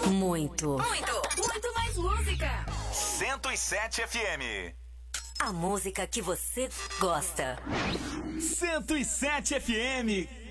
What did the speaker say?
Muito. Muito mais música. 107 FM. A música que você gosta. 107 FM.